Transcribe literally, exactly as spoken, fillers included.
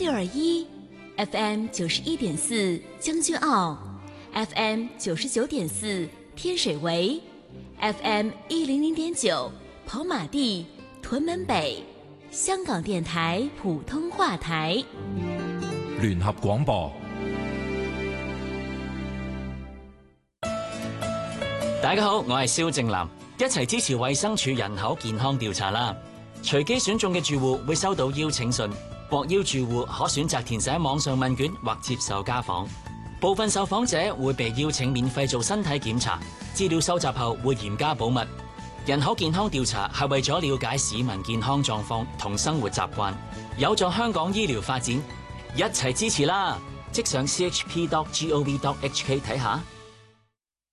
六二一 ，F M 九十一点四将军澳 ，F M 九十九点四天水围 ，F M 一零零点九跑马地屯门北，香港電台普通話台聯合廣播。 大家好，我係蕭正楠，一齊支持衛生署人口健康調查啦！隨機選中嘅住戶會收到邀請信，獲邀住戶可選擇填寫網上問卷或接受家訪。部分受訪者會被邀請免費做身體檢查，資料收集後會嚴加保密。人口健康調查係為咗了解市民健康狀況同生活習慣，有助香港醫療發展，一齊支持啦！即上 c h p dot gov dot h k 睇下。